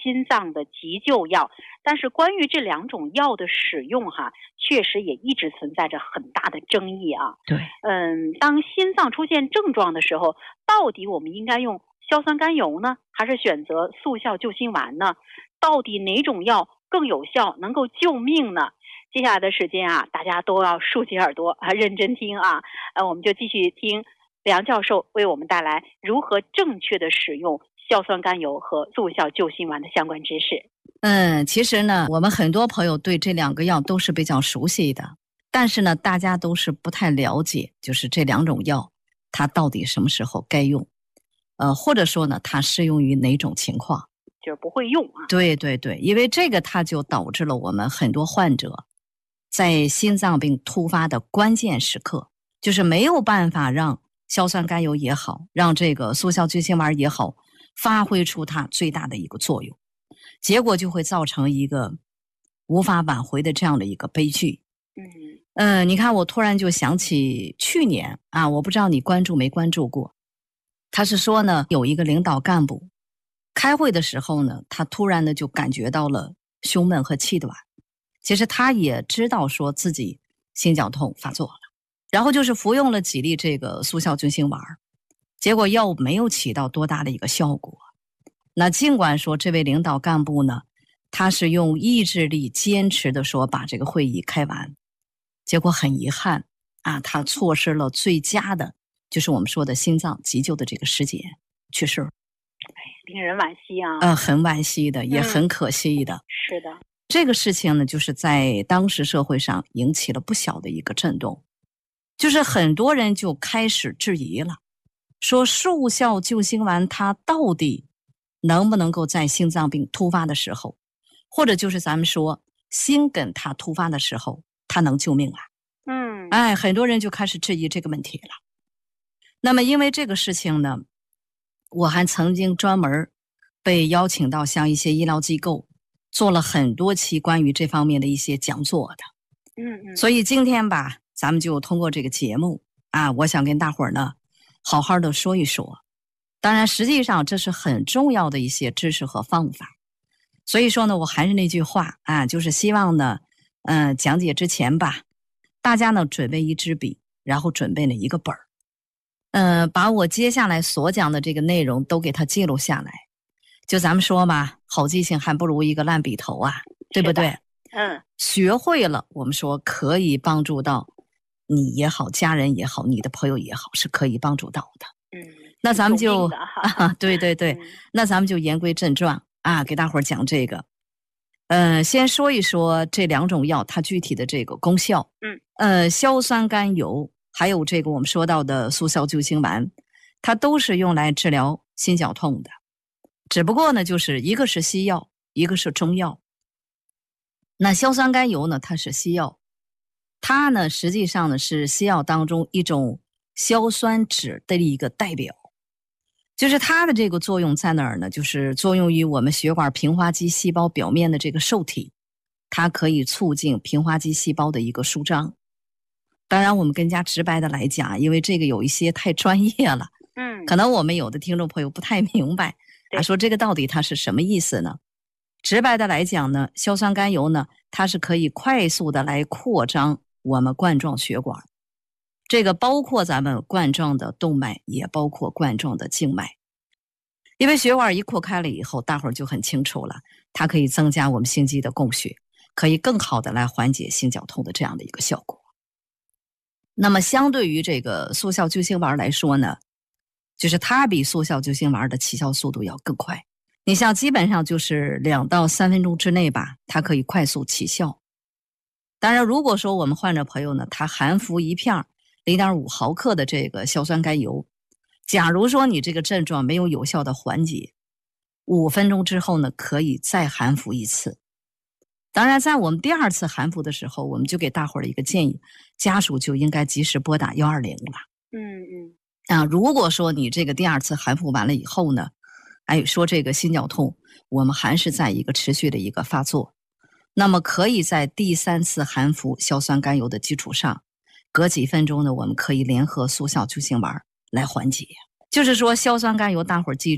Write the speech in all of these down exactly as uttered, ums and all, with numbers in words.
心脏的急救药。但是关于这两种药的使用哈，确实也一直存在着很大的争议啊。 对， 嗯，当心脏出现症状的时候，到底我们应该用硝酸甘油呢，还是选择速效救心丸呢？到底哪种药更有效，能够救命呢？接下来的时间啊，大家都要竖起耳朵啊，认真听啊。呃，我们就继续听梁教授为我们带来如何正确的使用硝酸甘油和速效救心丸的相关知识。 嗯，其实呢，我们很多朋友对这两个药都是比较熟悉的，但是呢，大家都是不太了解，就是这两种药它到底什么时候该用，呃，或者说呢，它适用于哪种情况， 就是不会用啊。 对对对，因为这个它就导致了我们很多患者在心脏病突发的关键时刻，就是没有办法让硝酸甘油也好，让这个速效救心丸也好，发挥出它最大的一个作用，结果就会造成一个无法挽回的这样的一个悲剧。 嗯， 呃，你看，我突然就想起去年啊，我不知道你关注没关注过，他是说呢，有一个领导干部开会的时候呢，他突然的就感觉到了胸闷和气短，其实他也知道说自己心绞痛发作了，然后就是服用了几粒这个速效救心丸，结果药物没有起到多大的一个效果。那尽管说这位领导干部呢，他是用意志力坚持的说把这个会议开完，结果很遗憾啊，他错失了最佳的，就是我们说的心脏急救的这个时间，去世了。 令人惋惜啊。 呃，很惋惜的，也很可惜的。 嗯、是的， 这个事情呢，就是在当时社会上引起了不小的一个震动，就是很多人就开始质疑了，说速效救心丸它到底能不能够在心脏病突发的时候，或者就是咱们说心梗它突发的时候，它能救命啊？ 嗯， 哎，很多人就开始质疑这个问题了。那么因为这个事情呢，我还曾经专门被邀请到像一些医疗机构做了很多期关于这方面的一些讲座的。 嗯嗯， 所以今天吧，咱们就通过这个节目啊，我想跟大伙儿呢好好的说一说。当然实际上这是很重要的一些知识和方法。所以说呢，我还是那句话啊，就是希望呢嗯、呃，讲解之前吧，大家呢准备一支笔，然后准备了一个本儿，呃，把我接下来所讲的这个内容都给它记录下来。就咱们说嘛，好记性还不如一个烂笔头啊，对不对？ 嗯， 学会了，我们说可以帮助到你也好，家人也好，你的朋友也好，是可以帮助到的。 嗯， 那咱们就啊， 对对对、嗯，那咱们就言归正传啊，给大伙儿讲这个。呃，先说一说这两种药它具体的这个功效。 嗯， 呃，硝酸甘油还有这个我们说到的速效救心丸，它都是用来治疗心绞痛的。只不过呢，就是一个是西药，一个是中药。那硝酸甘油呢，它是西药，它呢实际上呢是西药当中一种硝酸酯的一个代表，就是它的这个作用在哪儿呢？就是作用于我们血管平滑肌细胞表面的这个受体，它可以促进平滑肌细胞的一个舒张。当然我们更加直白的来讲，因为这个有一些太专业了， 嗯， 可能我们有的听众朋友不太明白啊，说这个到底它是什么意思呢？直白的来讲呢，硝酸甘油呢，它是可以快速的来扩张我们冠状血管，这个包括咱们冠状的动脉，也包括冠状的静脉。因为血管一扩开了以后，大伙儿就很清楚了，它可以增加我们心肌的供血，可以更好的来缓解心绞痛的这样的一个效果。那么相对于这个速效救心丸来说呢，就是它比速效救心丸的起效速度要更快。你像基本上就是两到三分钟之内吧，它可以快速起效。当然如果说我们患者朋友呢，他含服一片 零点五 毫克的这个硝酸甘油，假如说你这个症状没有有效的缓解，五分钟之后呢，可以再含服一次。当然在我们第二次含服的时候，我们就给大伙儿一个建议，家属就应该及时拨打一二零了。 嗯嗯。 啊，如果说你这个第二次含服完了以后呢，哎，说这个心绞痛我们还是在一个持续的一个发作，那么可以在第三次含服硝酸甘油的基础上，隔几分钟呢，我们可以联合速效救心丸来缓解。就是说硝酸甘油大伙儿记住，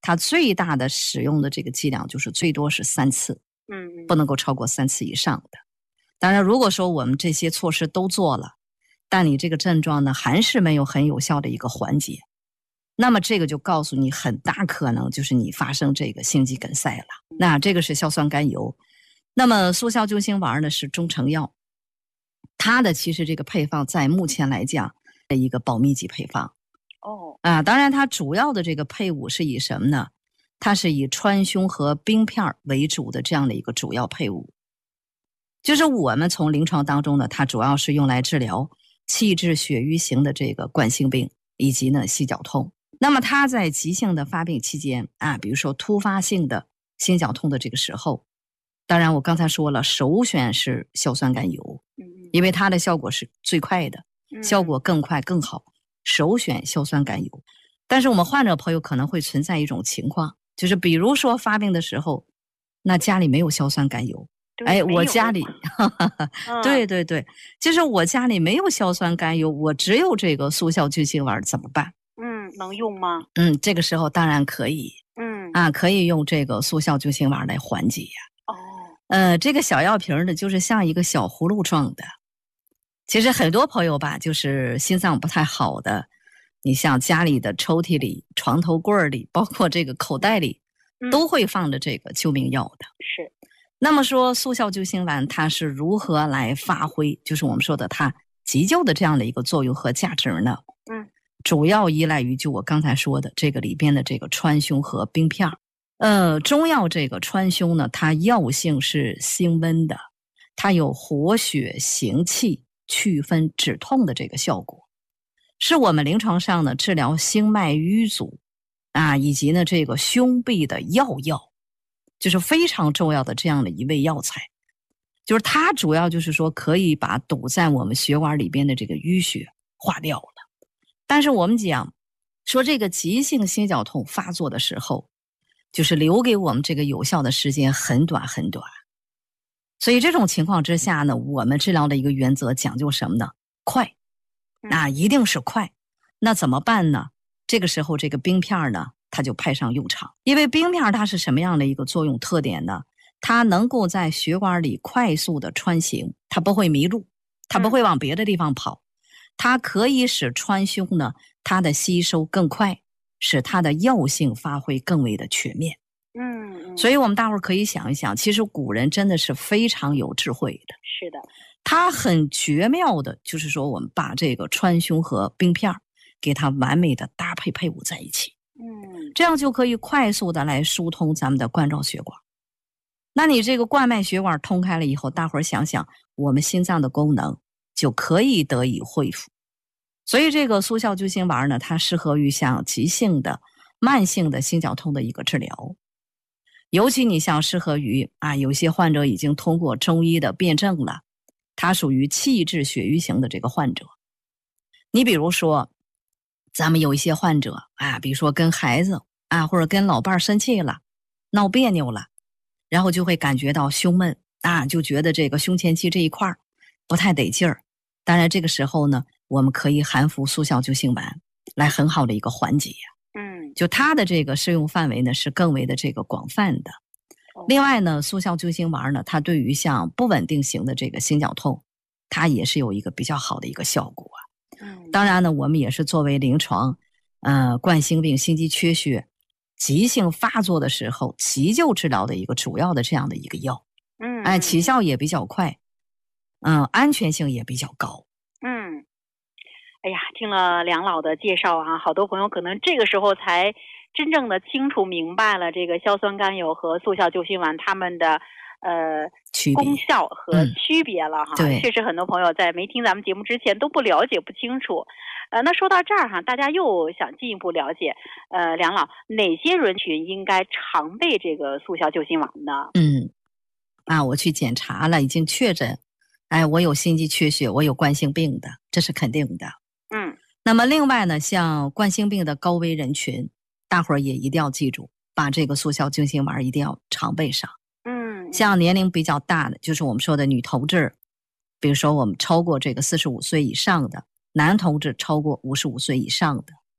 它最大的使用的这个剂量就是最多是三次， 嗯， 不能够超过三次以上的。当然，如果说我们这些措施都做了，但你这个症状呢还是没有很有效的一个缓解，那么这个就告诉你很大可能就是你发生这个心肌梗塞了。那这个是硝酸甘油。那么速效救心丸呢是中成药，它的其实这个配方在目前来讲的一个保密级配方。 哦， 啊，当然它主要的这个配伍是以什么呢？它是以川芎和冰片为主的这样的一个主要配伍。就是我们从临床当中呢，它主要是用来治疗气滞血瘀型的这个冠心病以及呢心绞痛。那么它在急性的发病期间啊，比如说突发性的心绞痛的这个时候，当然我刚才说了，首选是硝酸甘油，因为它的效果是最快的，效果更快更好，首选硝酸甘油。但是我们患者朋友可能会存在一种情况，就是比如说发病的时候，那家里没有硝酸甘油，哎，我家里对对对，就是我家里没有硝酸甘油，我只有这个速效救心丸怎么办？ 嗯，能用吗？ 嗯，这个时候当然可以， 嗯啊，可以用这个速效救心丸来缓解呀。 哦， 呃，这个小药瓶呢，就是像一个小葫芦状的。其实很多朋友吧，就是心脏不太好的，你像家里的抽屉里、床头柜里，包括这个口袋里，都会放着这个救命药的。 是。 那么说速效救心丸它是如何来发挥，就是我们说的它急救的这样的一个作用和价值呢？ 嗯， 主要依赖于就我刚才说的这个里边的这个川芎和冰片。呃，中药这个川芎呢，它药性是辛温的，它有活血行气、祛风止痛的这个效果，是我们临床上呢治疗心脉瘀阻啊，以及呢这个胸痹的要药。就是非常重要的这样的一味药材，就是它主要就是说可以把堵在我们血管里边的这个淤血化掉了。但是我们讲说这个急性心绞痛发作的时候，就是留给我们这个有效的时间很短很短，所以这种情况之下呢，我们治疗的一个原则讲究什么呢？快，那一定是快。那怎么办呢？这个时候这个冰片呢它就派上用场。因为冰片它是什么样的一个作用特点呢？它能够在血管里快速的穿行，它不会迷路，它不会往别的地方跑，它可以使川芎呢它的吸收更快，使它的药性发挥更为的全面。 嗯， 所以我们大伙儿可以想一想，其实古人真的是非常有智慧的。 是的， 他很绝妙的，就是说我们把这个川芎和冰片给它完美的搭配配伍在一起。 嗯， 这样就可以快速的来疏通咱们的冠状血管。那你这个冠脉血管通开了以后，大伙儿想想，我们心脏的功能就可以得以恢复。所以这个速效救心丸呢，它适合于像急性的、慢性的心绞痛的一个治疗。尤其你像适合于啊，有些患者已经通过中医的辩证了，它属于气滞血瘀型的这个患者。你比如说，咱们有一些患者啊，比如说跟孩子啊，或者跟老伴儿生气了，闹别扭了，然后就会感觉到胸闷啊，就觉得这个胸前期这一块儿不太得劲儿。当然这个时候呢，我们可以含服速效救心丸来很好的一个缓解呀。 嗯， 就它的这个适用范围呢是更为的这个广泛的。另外呢，速效救心丸呢，它对于像不稳定型的这个心绞痛，它也是有一个比较好的一个效果啊。当然呢，我们也是作为临床，呃，冠心病、心肌缺血急性发作的时候急救治疗的一个主要的这样的一个药。 嗯， 哎，起效也比较快，嗯、呃，安全性也比较高。 嗯，哎呀，听了梁老的介绍啊，好多朋友可能这个时候才真正的清楚明白了这个硝酸甘油和速效救心丸它们的呃功效和区别了哈。 嗯、 确实很多朋友在没听咱们节目之前都不了解不清楚。呃，那说到这儿哈，大家又想进一步了解，呃，梁老哪些人群应该常备这个速效救心丸呢？ 嗯，啊，我去检查了，已经确诊，哎，我有心肌缺血，我有冠心病的，这是肯定的。 嗯， 那么另外呢，像冠心病的高危人群，大伙儿也一定要记住，把这个速效救心丸一定要常备上。 嗯， 像年龄比较大的，就是我们说的女同志，比如说我们超过这个四十五岁以上的，男同志超过五十五岁以上的，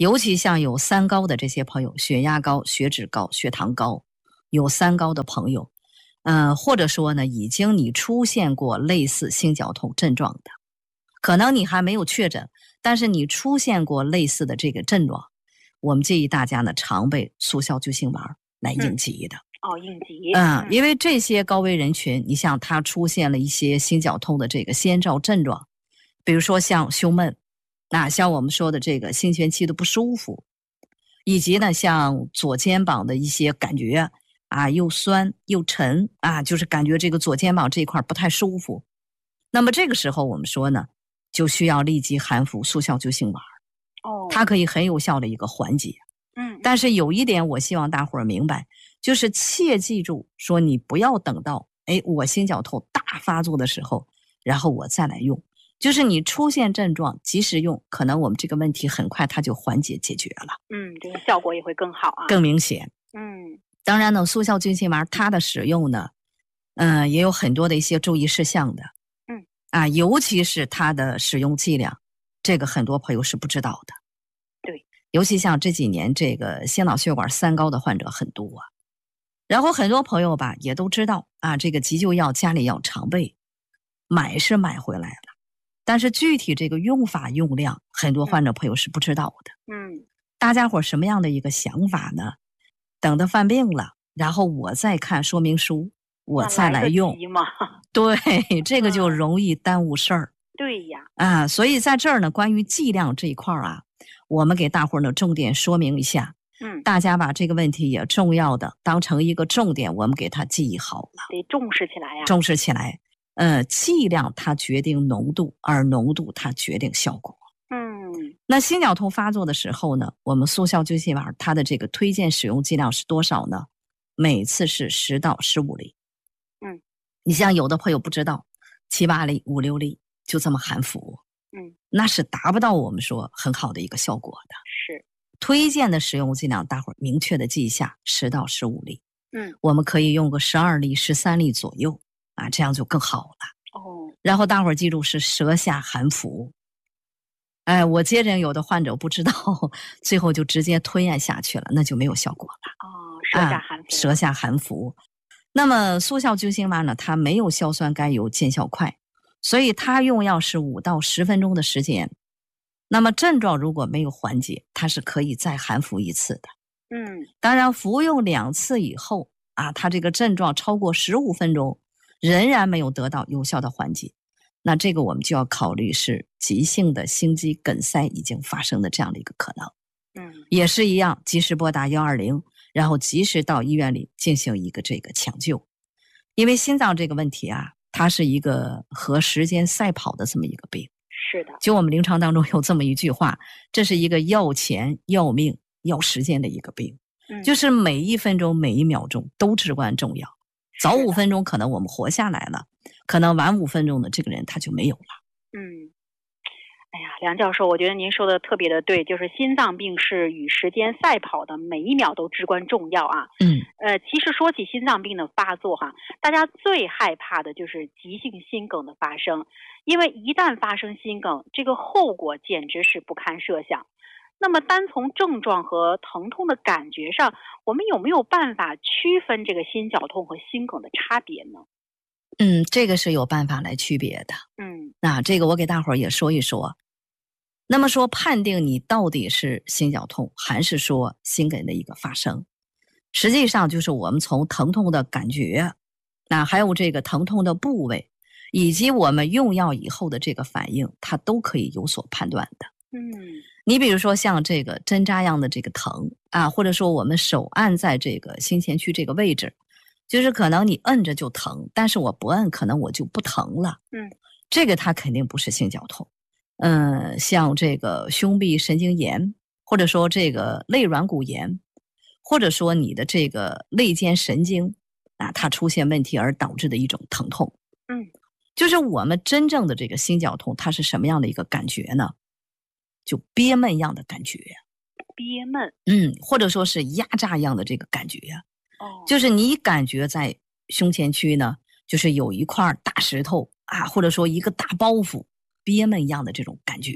尤其像有三高的这些朋友，血压高、血脂高、血糖高，有三高的朋友，呃，或者说呢，已经你出现过类似心绞痛症状的，可能你还没有确诊，但是你出现过类似的这个症状，我们建议大家呢常备速效救心丸来应急的。 嗯哦，应急。 嗯，因为这些高危人群，你像他出现了一些心绞痛的这个先兆症状，比如说像胸闷，那像我们说的这个心旋期的不舒服，以及呢像左肩膀的一些感觉啊，又酸又沉啊，就是感觉这个左肩膀这一块不太舒服。那么这个时候我们说呢，就需要立即含服速效救心丸。 哦， 它可以很有效的一个缓解。 嗯， 但是有一点我希望大伙儿明白，就是切记住说你不要等到哎我心绞痛大发作的时候然后我再来用，就是你出现症状及时用，可能我们这个问题很快它就缓解解决了。 嗯，这个效果也会更好啊， 更明显。 嗯， 当然呢，速效救心丸它的使用呢嗯、呃，也有很多的一些注意事项的。 嗯啊，尤其是它的使用剂量，这个很多朋友是不知道的。 对， 尤其像这几年这个心脑血管三高的患者很多啊，然后很多朋友吧也都知道啊，这个急救药家里要常备，买是买回来了，但是具体这个用法用量，很多患者朋友是不知道的。 嗯， 大家伙什么样的一个想法呢？等到犯病了，然后我再看说明书，我再来用。对，这个就容易耽误事儿。 对呀， 啊，所以在这儿呢，关于剂量这一块啊，我们给大伙儿呢重点说明一下。 嗯， 大家把这个问题也重要的当成一个重点，我们给它记忆好了， 得重视起来呀、啊。 重视起来。呃，剂量它决定浓度，而浓度它决定效果。 嗯， 那心绞痛发作的时候呢，我们速效救心丸它的这个推荐使用剂量是多少呢？每次是十到十五粒。 嗯， 你像有的朋友不知道，七八粒、五六粒就这么含服， 嗯， 那是达不到我们说很好的一个效果的。 是推荐的使用剂量，大伙儿明确的记一下，十到十五粒。 嗯， 我们可以用个十二粒、十三粒左右啊，这样就更好了。 哦， 然后大伙儿记住是舌下含服。哎，我接着有的患者不知道，最后就直接吞咽下去了，那就没有效果了。 哦，舌下含服。 啊、舌下含服。那么速效救心丸呢，它没有硝酸甘油见效快，所以它用药是五到十分钟的时间。那么症状如果没有缓解，它是可以再含服一次的。 嗯， 当然服用两次以后啊，它这个症状超过十五分钟，仍然没有得到有效的缓解，那这个我们就要考虑是急性的心肌梗塞已经发生的这样的一个可能。 嗯， 也是一样，及时拨打一二零，然后及时到医院里进行一个这个抢救。因为心脏这个问题啊，它是一个和时间赛跑的这么一个病。 是的， 就我们临床当中有这么一句话，这是一个要钱要命要时间的一个病。 嗯， 就是每一分钟每一秒钟都至关重要。早五分钟可能我们活下来了，可能晚五分钟的这个人他就没有了。 嗯，哎呀，梁教授，我觉得您说的特别的对，就是心脏病是与时间赛跑的，每一秒都至关重要啊。 嗯， 呃，其实说起心脏病的发作哈，大家最害怕的就是急性心梗的发生，因为一旦发生心梗，这个后果简直是不堪设想。那么单从症状和疼痛的感觉上，我们有没有办法区分这个心绞痛和心梗的差别呢？ 嗯，这个是有办法来区别的。 嗯， 那这个我给大伙儿也说一说。那么说判定你到底是心绞痛还是说心梗的一个发生，实际上就是我们从疼痛的感觉，那还有这个疼痛的部位，以及我们用药以后的这个反应，它都可以有所判断的。 嗯， 你比如说像这个针扎样的这个疼啊，或者说我们手按在这个心前区这个位置，就是可能你摁着就疼，但是我不摁可能我就不疼了。 嗯， 这个它肯定不是心绞痛。嗯，像这个胸壁神经炎，或者说这个肋软骨炎，或者说你的这个肋间神经啊，它出现问题而导致的一种疼痛。 嗯， 就是我们真正的这个心绞痛，它是什么样的一个感觉呢？就憋闷一样的感觉。 憋闷。 嗯，或者说是压榨一样的这个感觉。 哦， 就是你感觉在胸前区呢，就是有一块大石头啊，或者说一个大包袱。憋闷一样的这种感觉呀，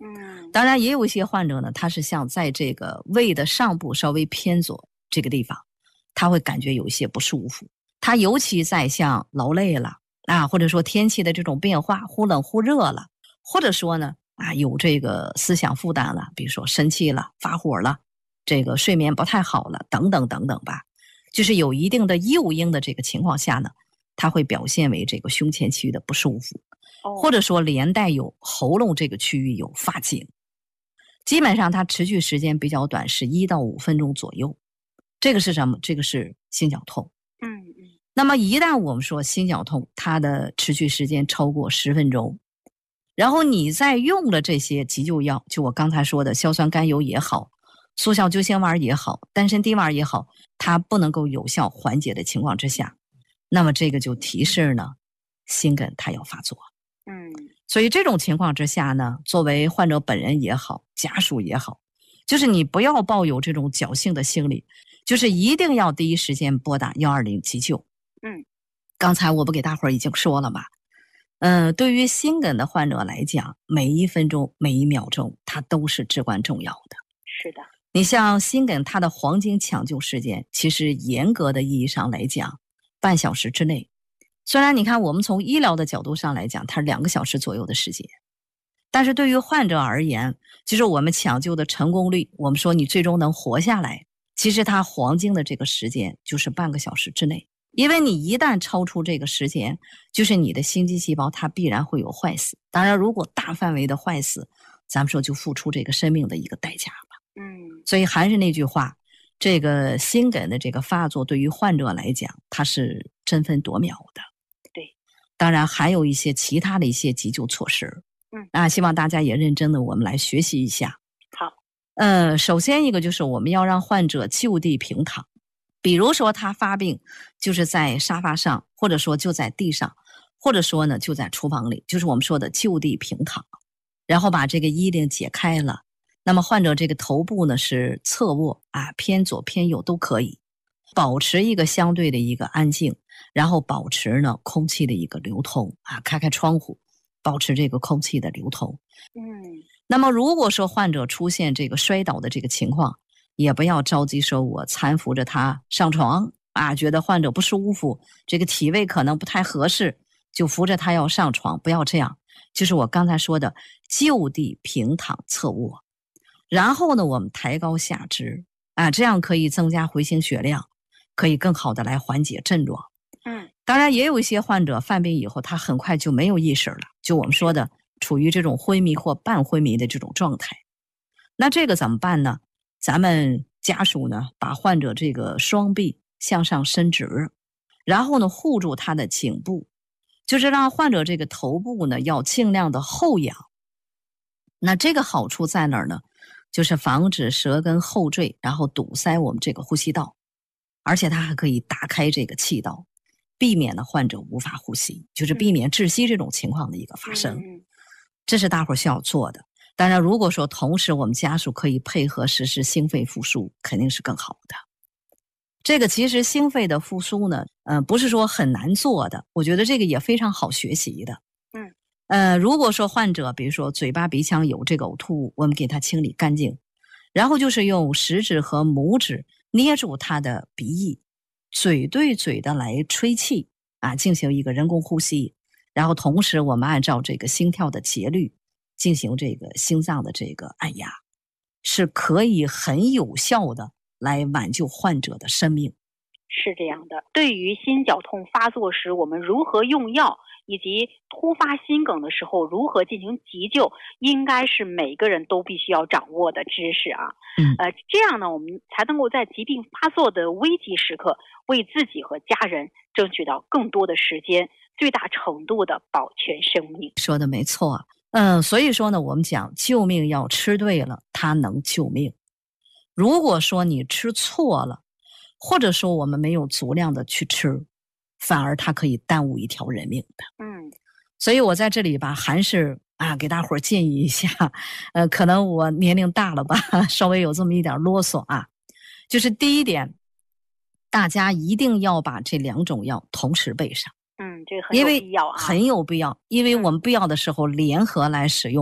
嗯， 当然也有一些患者呢，他是像在这个胃的上部稍微偏左这个地方，他会感觉有一些不舒服。他尤其在像劳累了啊，或者说天气的这种变化，忽冷忽热了，或者说呢啊有这个思想负担了，比如说生气了、发火了，这个睡眠不太好了，等等等等吧，就是有一定的诱因的这个情况下呢，它会表现为这个胸前区域的不舒服，或者说连带有喉咙这个区域有发紧，基本上它持续时间比较短，是一到五分钟左右。这个是什么？这个是心绞痛。 嗯嗯。 那么一旦我们说心绞痛，它的持续时间超过十分钟，然后你再用了这些急救药，就我刚才说的硝酸甘油也好，速效救心丸也好，丹参滴丸也好，它不能够有效缓解的情况之下，那么这个就提示呢，心梗它要发作。 嗯， 所以这种情况之下呢，作为患者本人也好，家属也好，就是你不要抱有这种侥幸的心理，就是一定要第一时间拨打一二零急救。 嗯， 刚才我不给大伙儿已经说了吗？嗯、呃，对于心梗的患者来讲，每一分钟、每一秒钟，它都是至关重要的。 是的。 你像心梗，它的黄金抢救时间，其实严格的意义上来讲，半小时之内。虽然你看我们从医疗的角度上来讲，它是两个小时左右的时间，但是对于患者而言，其实我们抢救的成功率，我们说你最终能活下来，其实它黄金的这个时间就是半个小时之内。因为你一旦超出这个时间，就是你的心肌细胞它必然会有坏死。当然，如果大范围的坏死，咱们说就付出这个生命的一个代价了。 嗯， 所以还是那句话，这个心梗的这个发作对于患者来讲，它是争分夺秒的。 对， 当然还有一些其他的一些急救措施。 嗯， 啊，希望大家也认真的我们来学习一下。 好， 呃，首先一个就是我们要让患者就地平躺。比如说他发病就是在沙发上，或者说就在地上，或者说呢就在厨房里，就是我们说的就地平躺，然后把这个衣领解开了。那么患者这个头部呢是侧卧啊，偏左偏右都可以，保持一个相对的一个安静，然后保持呢空气的一个流通啊，开开窗户，保持这个空气的流通。 嗯， 那么如果说患者出现这个摔倒的这个情况，也不要着急说我搀扶着他上床啊，觉得患者不舒服，这个体位可能不太合适，就扶着他要上床，不要这样。就是我刚才说的就地平躺侧卧，然后呢我们抬高下肢啊，这样可以增加回行血量，可以更好的来缓解症状。 嗯， 当然也有一些患者犯病以后他很快就没有意识了，就我们说的处于这种昏迷或半昏迷的这种状态。那这个怎么办呢？咱们家属呢把患者这个双臂向上伸直，然后呢护住他的颈部，就是让患者这个头部呢要尽量的后仰。那这个好处在哪儿呢？就是防止舌根后坠，然后堵塞我们这个呼吸道，而且它还可以打开这个气道，避免呢患者无法呼吸，就是避免窒息这种情况的一个发生。 嗯， 这是大伙儿需要做的。当然如果说同时我们家属可以配合实施心肺复苏，肯定是更好的。这个其实心肺的复苏呢，呃，不是说很难做的，我觉得这个也非常好学习的。 嗯， 呃，如果说患者比如说嘴巴鼻腔有这个呕吐物，我们给他清理干净，然后就是用食指和拇指捏住他的鼻翼，嘴对嘴的来吹气啊，进行一个人工呼吸，然后同时我们按照这个心跳的节律进行这个心脏的这个按压，是可以很有效的来挽救患者的生命。 是这样的。对于心绞痛发作时我们如何用药，以及突发心梗的时候如何进行急救，应该是每个人都必须要掌握的知识啊。 嗯， 呃，这样呢，我们才能够在疾病发作的危急时刻，为自己和家人争取到更多的时间，最大程度的保全生命。 说的没错。嗯，所以说呢，我们讲救命药吃对了，它能救命。如果说你吃错了，或者说我们没有足量的去吃，反而它可以耽误一条人命的。 嗯， 所以我在这里吧，还是啊给大伙儿建议一下，呃，可能我年龄大了吧，稍微有这么一点啰嗦啊。就是第一点，大家一定要把这两种药同时备上。 嗯，这个很有必要啊， 很有必要，因为我们必要的时候联合来使用，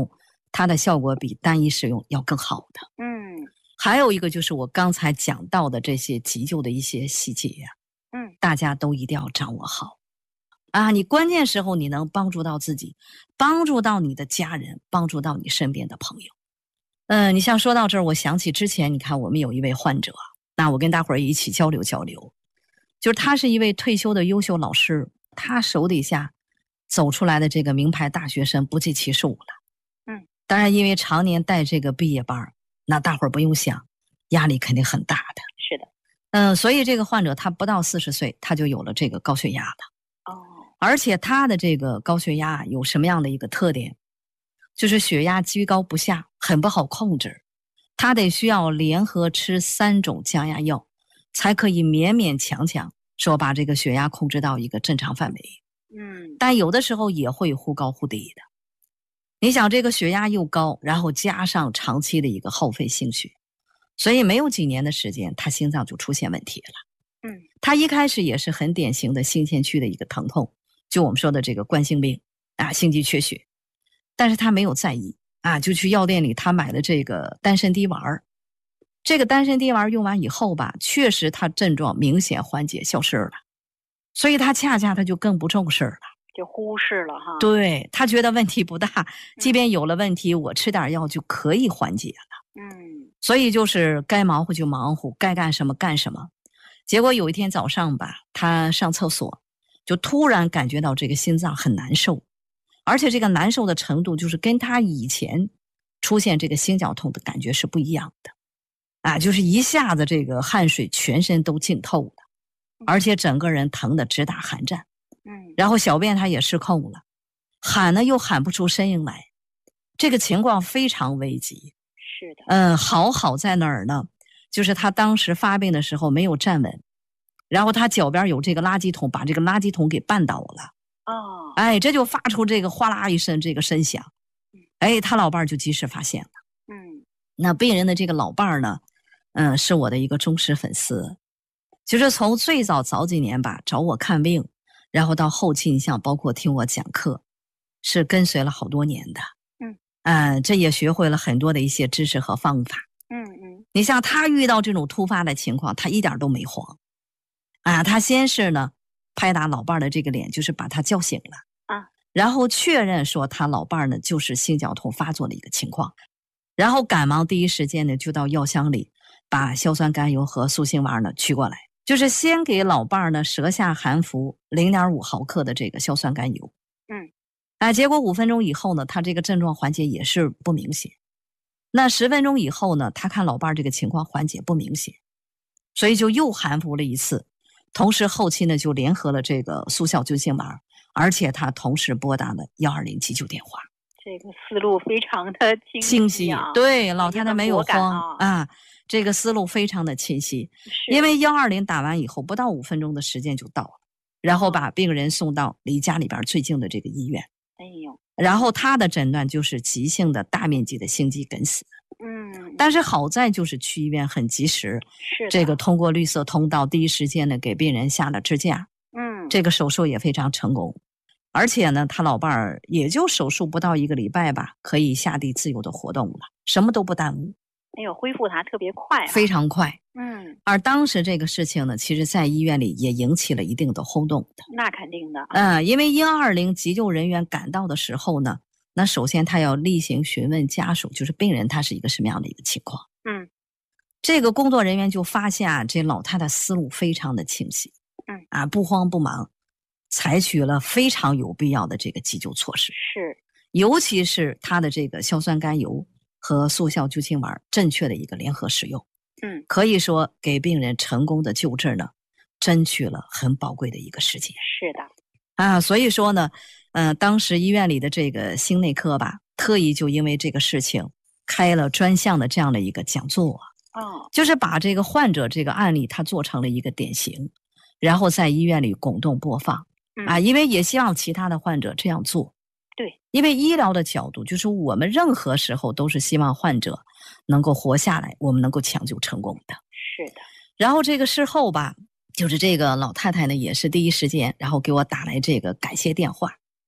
它的效果比单一使用要更好的。 嗯， 还有一个就是我刚才讲到的这些急救的一些细节呀、 啊，嗯， 大家都一定要掌握好啊！你关键时候你能帮助到自己，帮助到你的家人，帮助到你身边的朋友。嗯、呃，你像说到这儿，我想起之前你看我们有一位患者，那我跟大伙儿一起交流交流，就是他是一位退休的优秀老师，他手底下走出来的这个名牌大学生不计其数了。 嗯， 当然因为常年带这个毕业班，那大伙儿不用想，压力肯定很大的。 是的， 嗯，所以这个患者他不到四十岁，他就有了这个高血压了。 哦， 而且他的这个高血压有什么样的一个特点？就是血压居高不下，很不好控制。他得需要联合吃三种降压药，才可以勉勉强强说把这个血压控制到一个正常范围。 嗯， 但有的时候也会忽高忽低的。你想这个血压又高，然后加上长期的一个耗费心血，所以没有几年的时间，他心脏就出现问题了。 嗯， 他一开始也是很典型的心前区的一个疼痛，就我们说的这个冠心病啊，心肌缺血，但是他没有在意啊，就去药店里他买了这个丹参滴丸。这个丹参滴丸用完以后吧，确实他症状明显缓解消失了，所以他恰恰他就更不重视了， 就忽视了哈。 对，他觉得问题不大，即便有了问题，我吃点药就可以缓解了。 嗯， 所以就是该忙活就忙活，该干什么干什么。结果有一天早上吧，他上厕所，就突然感觉到这个心脏很难受，而且这个难受的程度就是跟他以前出现这个心绞痛的感觉是不一样的。啊，就是一下子这个汗水全身都浸透了，而且整个人疼得直打寒战。 嗯， 然后小便他也失控了，喊呢又喊不出声音来，这个情况非常危急。 是的， 嗯，好好在哪儿呢？就是他当时发病的时候没有站稳，然后他脚边有这个垃圾桶，把这个垃圾桶给绊倒了。 哦， 哎，这就发出这个哗啦一声这个声响。哎，他老伴儿就及时发现了。 嗯， 那病人的这个老伴儿呢，嗯，是我的一个忠实粉丝，就是从最早早几年吧找我看病，然后到后期你像包括听我讲课，是跟随了好多年的。 嗯， 呃，这也学会了很多的一些知识和方法。 嗯嗯， 你像他遇到这种突发的情况，他一点都没慌啊，他先是呢拍打老伴儿的这个脸，就是把他叫醒了啊， 然后确认说他老伴儿呢就是心绞痛发作的一个情况，然后赶忙第一时间呢就到药箱里把硝酸甘油和速辛丸呢取过来，就是先给老伴儿呢舌下含服 零点五 毫克的这个硝酸甘油。 嗯， 啊，结果五分钟以后呢，他这个症状缓解也是不明显。那十分钟以后呢，他看老伴儿这个情况缓解不明显，所以就又含服了一次，同时后期呢就联合了这个速效救心丸，而且他同时拨打了一二零急救电话。 这个思路非常的清晰、啊、 清晰，对，老太太没有啊， 慌啊，这个思路非常的清晰。 是因为一二零打完以后，不到五分钟的时间就到了，然后把病人送到离家里边最近的这个医院。 哎呦， 然后他的诊断就是急性的大面积的心肌梗死。 嗯， 但是好在就是去医院很及时， 是这个通过绿色通道第一时间呢给病人下了支架。 嗯， 这个手术也非常成功。而且呢，他老伴儿也就手术不到一个礼拜吧，可以下地自由的活动了，什么都不耽误。 哎呦，恢复它特别快、啊， 非常快。 嗯， 而当时这个事情呢，其实在医院里也引起了一定的轰动的。 那肯定的。 嗯、呃，因为一二零急救人员赶到的时候呢，那首先他要例行询问家属，就是病人他是一个什么样的一个情况。 嗯， 这个工作人员就发现啊，这老太太思路非常的清晰。 嗯， 啊，不慌不忙。采取了非常有必要的这个急救措施， 是， 尤其是它的这个硝酸甘油和速效救心丸正确的一个联合使用， 嗯， 可以说给病人成功的救治呢，争取了很宝贵的一个时间。 是的， 啊，所以说呢，呃，当时医院里的这个心内科吧，特意就因为这个事情开了专项的这样的一个讲座， 哦， 就是把这个患者这个案例他做成了一个典型，然后在医院里滚动播放。啊，因为也希望其他的患者这样做。 对， 因为医疗的角度，就是我们任何时候都是希望患者能够活下来，我们能够抢救成功的。 是的。 然后这个事后吧，就是这个老太太呢，也是第一时间，然后给我打来这个感谢电话。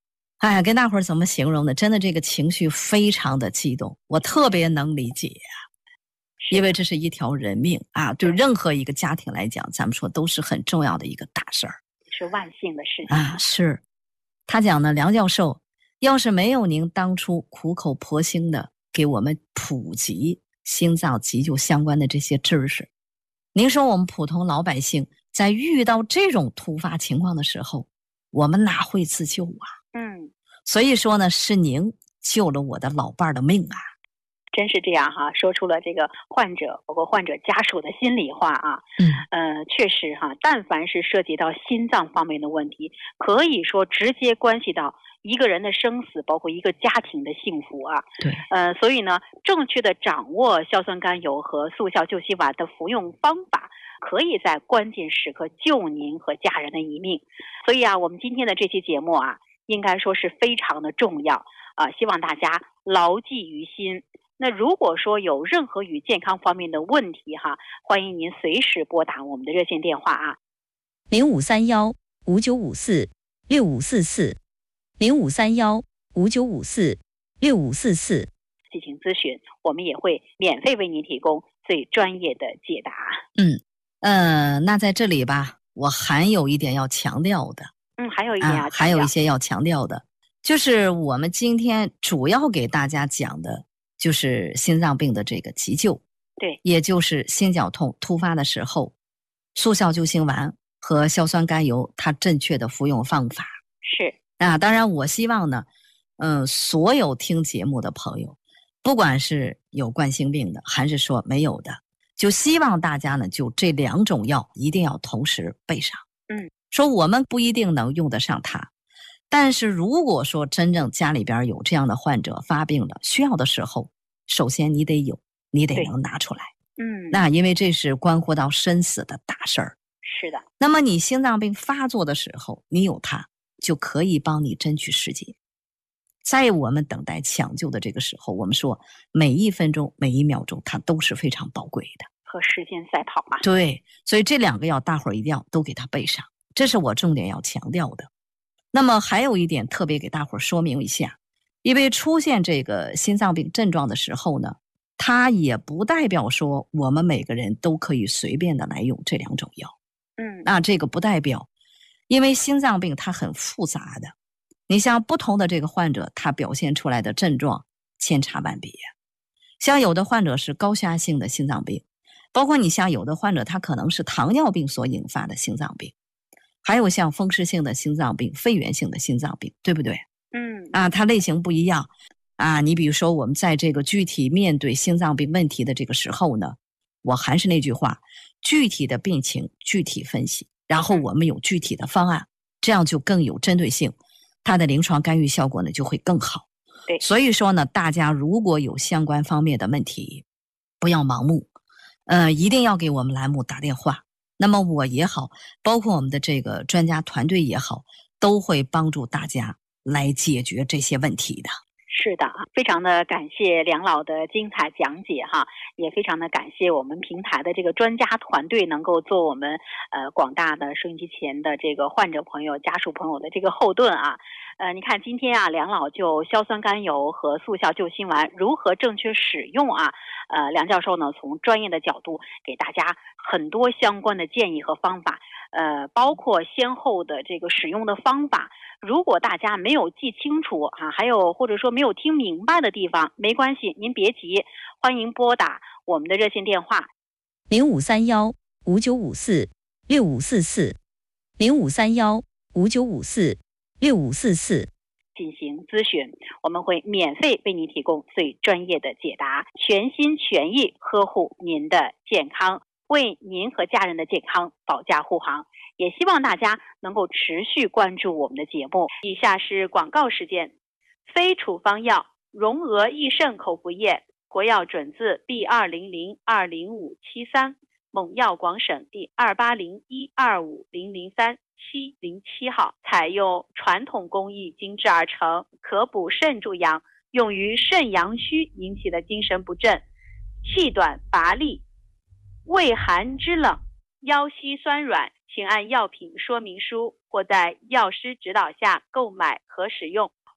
哎，跟大伙儿怎么形容呢？真的这个情绪非常的激动，我特别能理解啊，因为这是一条人命啊，对任何一个家庭来讲，咱们说都是很重要的一个大事儿， 是万幸的事情啊。是，他讲呢，梁教授，要是没有您当初苦口婆心的给我们普及心脏急救相关的这些知识，您说我们普通老百姓在遇到这种突发情况的时候，我们哪会自救啊？ 嗯， 所以说呢，是您救了我的老伴儿的命啊！ 真是这样哈，说出了这个患者包括患者家属的心里话啊。 嗯， 呃，确实哈，但凡是涉及到心脏方面的问题，可以说直接关系到一个人的生死，包括一个家庭的幸福啊。 对， 呃，所以呢，正确的掌握硝酸甘油和速效救心丸的服用方法，可以在关键时刻救您和家人的一命。所以啊，我们今天的这期节目啊，应该说是非常的重要啊、呃，希望大家牢记于心。那如果说有任何与健康方面的问题哈，欢迎您随时拨打我们的热线电话啊， 零五三幺五九五四六五四四，零五三幺五九五四六五四四进行咨询，我们也会免费为您提供最专业的解答。 嗯，呃，那在这里吧，我还有一点要强调的。 嗯，还有一点要强调、 啊、还有一些要强调的，就是我们今天主要给大家讲的就是心脏病的这个急救， 对， 也就是心绞痛突发的时候，速效救心丸和硝酸甘油它正确的服用方法。 是啊，当然我希望呢，嗯、呃，所有听节目的朋友，不管是有冠心病的还是说没有的，就希望大家呢就这两种药一定要同时备上。 嗯， 说我们不一定能用得上它，但是如果说真正家里边有这样的患者发病了，需要的时候，首先你得有，你得能拿出来。 嗯， 那因为这是关乎到生死的大事儿。 是的。 那么你心脏病发作的时候，你有它，就可以帮你争取时间。在我们等待抢救的这个时候，我们说每一分钟、每一秒钟，它都是非常宝贵的。 和时间赛跑嘛。 对，所以这两个药大伙儿一定要都给它备上，这是我重点要强调的。那么还有一点特别给大伙儿说明一下，因为出现这个心脏病症状的时候呢，它也不代表说我们每个人都可以随便的来用这两种药。 嗯， 那这个不代表，因为心脏病它很复杂的，你像不同的这个患者，他表现出来的症状千差万别。像有的患者是高血压性的心脏病，包括你像有的患者他可能是糖尿病所引发的心脏病，还有像风湿性的心脏病、肺源性的心脏病，对不对？ 嗯， 啊，它类型不一样啊。你比如说我们在这个具体面对心脏病问题的这个时候呢，我还是那句话，具体的病情具体分析，然后我们有具体的方案，这样就更有针对性，它的临床干预效果呢就会更好。 对， 所以说呢，大家如果有相关方面的问题，不要盲目，呃，一定要给我们栏目打电话。那么我也好，包括我们的这个专家团队也好，都会帮助大家来解决这些问题的。 是的啊，非常的感谢梁老的精彩讲解哈，也非常的感谢我们平台的这个专家团队能够做我们呃广大的收音机前的这个患者朋友、家属朋友的这个后盾啊。呃，你看今天啊，梁老就硝酸甘油和速效救心丸如何正确使用啊，呃，梁教授呢从专业的角度给大家很多相关的建议和方法，呃，包括先后的这个使用的方法。如果大家没有记清楚啊，还有或者说没有听明白的地方，没关系，您别急，欢迎拨打我们的热线电话零五三幺五九五四六五四四，零五三幺五九五四六五四四进行咨询，我们会免费为您提供最专业的解答，全心全意呵护您的健康，为您和家人的健康保驾护航。也希望大家能够持续关注我们的节目。以下是广告时间。非处方药荣额益肾口服液，国药准字 B 二零零二零五七三，蒙药广审第二八零一二五零零三七零七号，采用传统工艺精制而成，可补肾助阳，用于肾阳虚引起的精神不振、气短乏力、畏寒肢冷、腰膝酸软，请按药品说明书或在药师指导下购买和使用。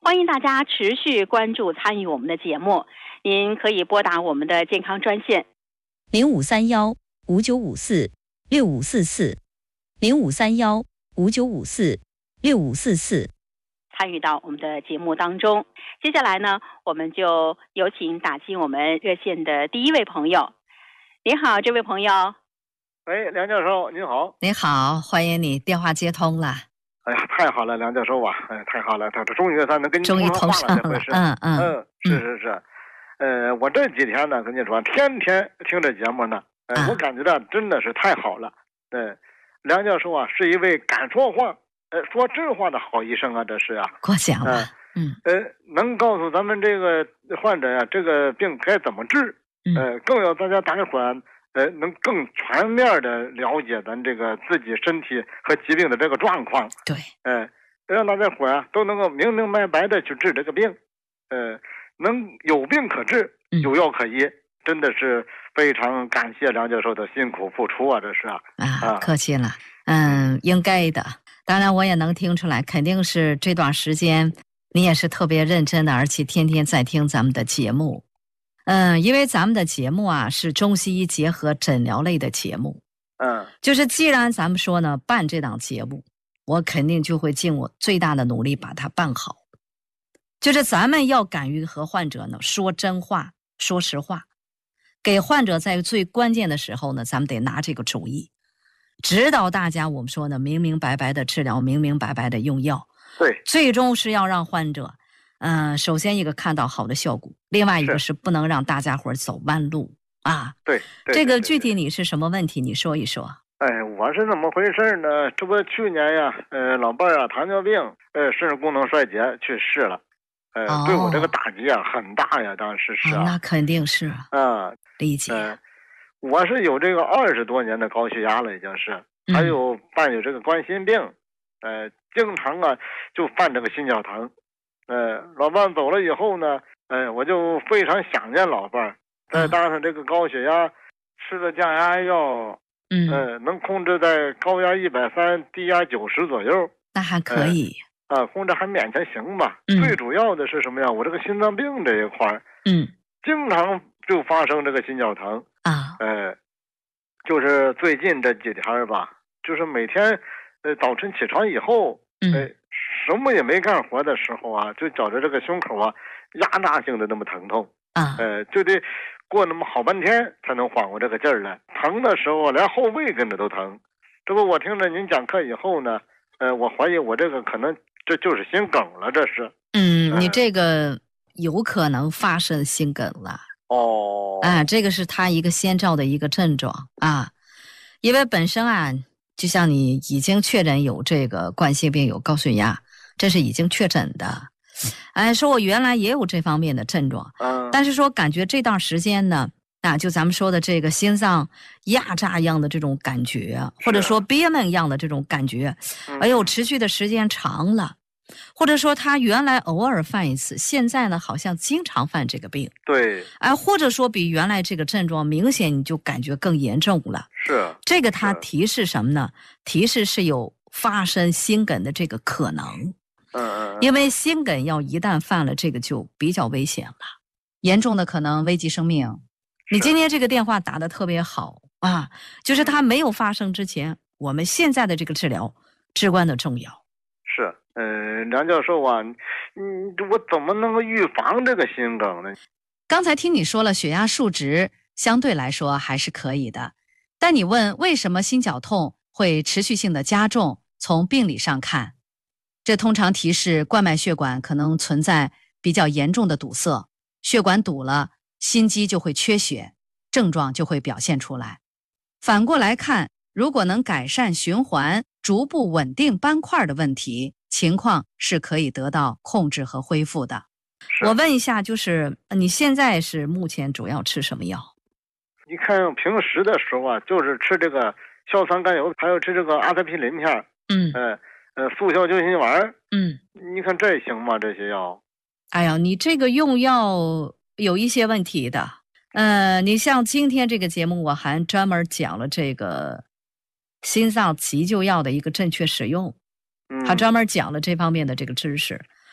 欢迎大家持续关注参与我们的节目，您可以拨打我们的健康专线零五三幺五九五四六五四四零五三幺五九五四六五四四。 参与到我们的节目当中。接下来呢，我们就有请打进我们热线的第一位朋友。您好，这位朋友。 喂，梁教授，您好。 你好，欢迎你，电话接通了。 哎呀，太好了，梁教授啊，哎，太好了，他这终于咱能跟您终于通上话了， 通上了， 这回是， 嗯嗯嗯，是是是，呃，我这几天呢，跟你说，天天听这节目呢，呃， 啊我感觉到真的是太好了。呃，梁教授啊，是一位敢说话，呃，说真话的好医生啊，这是啊。 过奖了，嗯， 呃，能告诉咱们这个患者呀、这个病该怎么治， 嗯呃，更要大家大伙儿呃，能更全面的了解咱这个自己身体和疾病的这个状况。 对， 呃，让大家伙啊都能够明明白白的去治这个病，呃，能有病可治， 嗯有药可医，真的是非常感谢梁教授的辛苦付出啊，这是啊。 啊， 啊客气了，嗯，应该的。当然，我也能听出来，肯定是这段时间你也是特别认真的，而且天天在听咱们的节目。嗯，因为咱们的节目啊是中西医结合诊疗类的节目， 嗯， 就是既然咱们说呢办这档节目，我肯定就会尽我最大的努力把它办好。就是咱们要敢于和患者呢说真话，说实话，给患者在最关键的时候呢，咱们得拿这个主意，指导大家，我们说呢明明白白的治疗，明明白白的用药， 对， 最终是要让患者嗯、呃，首先一个看到好的效果，另外一个是不能让大家伙走弯路啊。 对，对这个对对具体你是什么问题？你说一说。 哎，我是怎么回事呢？这不去年呀，呃，老伴儿啊糖尿病，呃，肾功能衰竭去世了，呃， 哦对我这个打击啊很大呀，当时是啊， 啊， 那肯定是啊， 啊， 理解。 呃，我是有这个二十多年的高血压了，已经是， 嗯还有伴有这个冠心病，呃，经常啊就犯这个心绞疼，呃，老伴走了以后呢，呃，我就非常想念老伴儿，再搭上这个高血压，吃的降压药， 嗯， 呃，能控制在高压一百三，低压九十左右， 那还可以。 啊，控制还勉强行吧。 嗯最主要的是什么呀？我这个心脏病这一块儿， 嗯经常就发生这个心绞疼。 啊， 呃，就是最近这几天儿吧，就是每天呃早晨起床以后， 嗯呃，什么也没干活的时候啊，就觉着这个胸口啊压榨性的那么疼痛， 啊， 呃，就得过那么好半天才能缓过这个劲儿来。疼的时候连后背跟着都疼。这不，我听着您讲课以后呢，呃，我怀疑我这个可能这就是心梗了，这是。 嗯，你呃这个有可能发生心梗了。 哦， 啊，这个是他一个先兆的一个症状啊，因为本身啊，就像你已经确诊有这个冠心病、有高血压，这是已经确诊的。哎，说我原来也有这方面的症状， 嗯， 但是说感觉这段时间呢，啊，就咱们说的这个心脏压榨一样的这种感觉，或者说憋闷一样的这种感觉， 嗯哎呦，持续的时间长了。或者说他原来偶尔犯一次，现在呢好像经常犯这个病， 对， 哎，或者说比原来这个症状明显你就感觉更严重了。 是， 这个它是提示什么呢？提示是有发生心梗的这个可能， 嗯嗯， 因为心梗要一旦犯了，这个就比较危险了，严重的可能危及生命。你今天这个电话打得特别好啊，就是它没有发生之前，我们现在的这个治疗至关的重要。 是，呃，梁教授啊，嗯，我怎么能够预防这个心梗呢？ 刚才听你说了，血压数值相对来说还是可以的，但你问为什么心绞痛会持续性的加重？从病理上看，这通常提示冠脉血管可能存在比较严重的堵塞，血管堵了，心肌就会缺血，症状就会表现出来。反过来看，如果能改善循环，逐步稳定斑块的问题，情况是可以得到控制和恢复的。 是我问一下，就是你现在是目前主要吃什么药？ 你看平时的时候啊，就是吃这个硝酸甘油，还有吃这个阿司匹林片， 嗯呃呃，速效救心丸， 嗯， 你看这行吗？这些药？ 哎呀，你这个用药有一些问题的。呃，你像今天这个节目，我还专门讲了这个心脏急救药的一个正确使用， 嗯， 还专门讲了这方面的这个知识。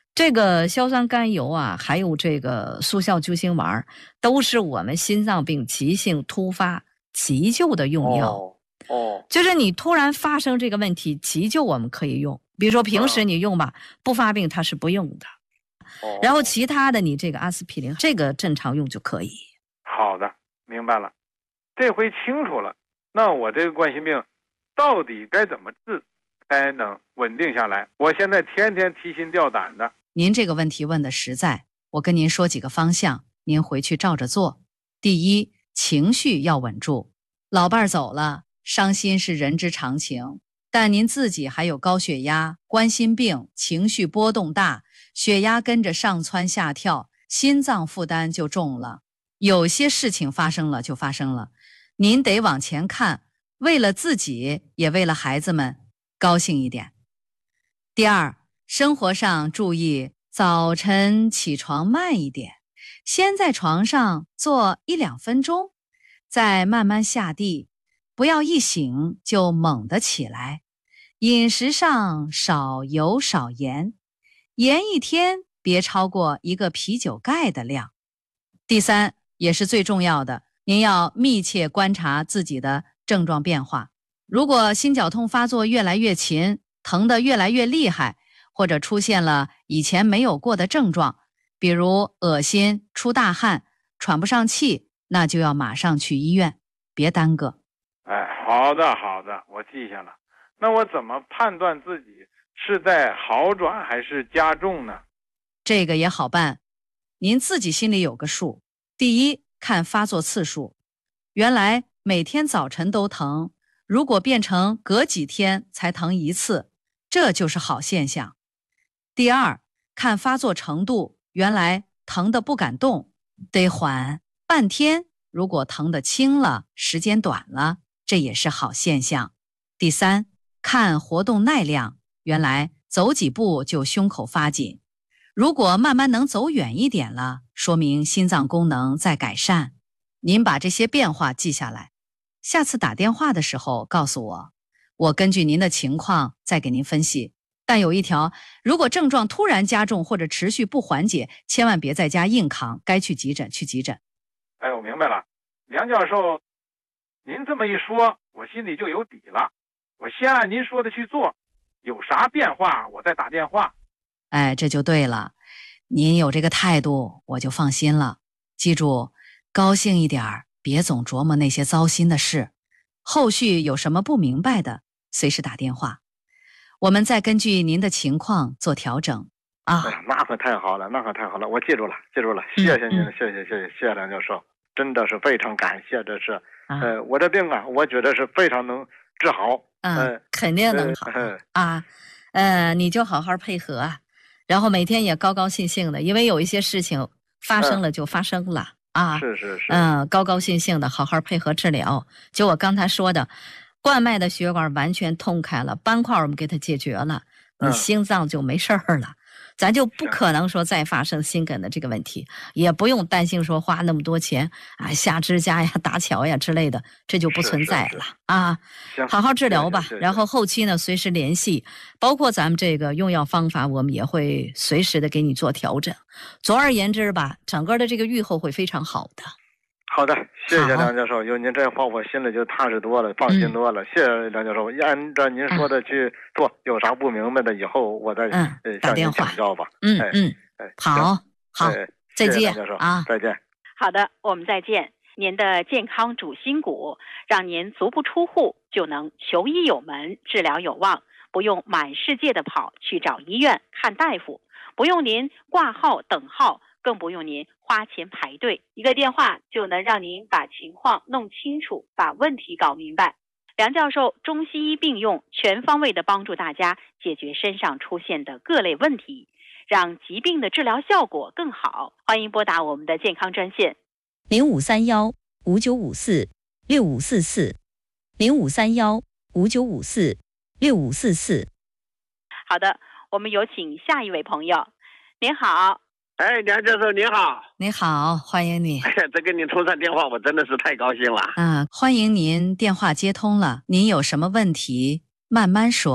这个硝酸甘油啊，还有这个速效救心丸，都是我们心脏病急性突发急救的用药。 哦，哦就是你突然发生这个问题，急救我们可以用。比如说平时你用吧，不发病它是不用的。 哦， 然后其他的你这个阿司匹林，这个正常用就可以。 好的，明白了，这回清楚了。那我这个冠心病到底该怎么治，才能稳定下来？我现在天天提心吊胆的。 您这个问题问的实在，我跟您说几个方向，您回去照着做。第一，情绪要稳住。老伴儿走了，伤心是人之常情，但您自己还有高血压、冠心病，情绪波动大，血压跟着上蹿下跳，心脏负担就重了。有些事情发生了就发生了，您得往前看，为了自己，也为了孩子们，高兴一点。第二，生活上注意早晨起床慢一点，先在床上坐一两分钟，再慢慢下地，不要一醒就猛地起来。饮食上少油少盐，盐一天别超过一个啤酒盖的量。第三，也是最重要的，您要密切观察自己的症状变化。如果心绞痛发作越来越勤，疼得越来越厉害，或者出现了以前没有过的症状，比如恶心、出大汗、喘不上气，那就要马上去医院，别耽搁。 哎，好的好的，我记下了。那我怎么判断自己是在好转还是加重呢？ 这个也好办，您自己心里有个数。第一，看发作次数，原来每天早晨都疼，如果变成隔几天才疼一次，这就是好现象。第二，看发作程度，原来疼得不敢动，得缓半天，如果疼得轻了，时间短了，这也是好现象。第三，看活动耐量，原来走几步就胸口发紧，如果慢慢能走远一点了，说明心脏功能在改善。您把这些变化记下来，下次打电话的时候告诉我，我根据您的情况再给您分析。但有一条，如果症状突然加重或者持续不缓解，千万别在家硬扛，该去急诊去急诊。 哎，我明白了，梁教授，您这么一说，我心里就有底了。我先按您说的去做，有啥变化我再打电话。 哎，这就对了，您有这个态度，我就放心了。记住，高兴一点儿，别总琢磨那些糟心的事。后续有什么不明白的，随时打电话，我们再根据您的情况做调整啊。 哎呀，那可太好了，那可太好了，我记住了，记住了，谢谢您， 嗯、 谢谢谢谢谢谢梁教授，真的是非常感谢，这是， 啊、 呃，我这病啊，我觉得是非常能治好， 嗯、 呃， 肯定能好、 呃、 啊，呃，你就好好配合啊，然后每天也高高兴兴的，因为有一些事情发生了就发生了、嗯、啊， 是是是， 嗯，高高兴兴的好好配合治疗。就我刚才说的，冠脉的血管完全通开了，斑块我们给它解决了，你心脏就没事儿了。嗯，咱就不可能说再发生心梗的这个问题，也不用担心说花那么多钱啊下支架呀、搭桥呀之类的，这就不存在了。 是是是啊。好好治疗吧， 谢谢谢谢， 然后后期呢随时联系，包括咱们这个用药方法，我们也会随时的给你做调整。总而言之吧，整个的这个预后会非常好的。 好的，谢谢梁教授，有您这话我心里就踏实多了，放心多了。嗯、谢谢梁教授，按照您说的去做，嗯、有啥不明白的以后我再嗯、 呃向您请教吧。 嗯哎、 嗯， 哎， 好好，再见啊，再见。 好的，我们再见。您的健康主心骨，让您足不出户就能求医有门，治疗有望，不用满世界的跑去找医院看大夫，不用您挂号等号，更不用您花钱排队，一个电话就能让您把情况弄清楚，把问题搞明白。梁教授中西医并用，全方位的帮助大家解决身上出现的各类问题，让疾病的治疗效果更好。欢迎拨打我们的健康专线零五三幺五九五四六五四四零五三幺五九五四六五四四。 好的，我们有请下一位朋友。您好。 哎，梁教授您好。 你好，欢迎你。 哎呀，这跟您通上电话，我真的是太高兴了。 嗯，欢迎您电话接通了，您有什么问题慢慢说。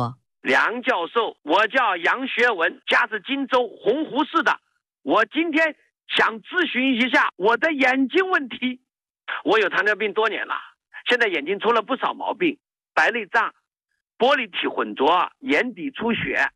梁教授，我叫杨学文，家是荆州洪湖市的。我今天想咨询一下我的眼睛问题。我有糖尿病多年了，现在眼睛出了不少毛病，白内障、玻璃体混浊、眼底出血，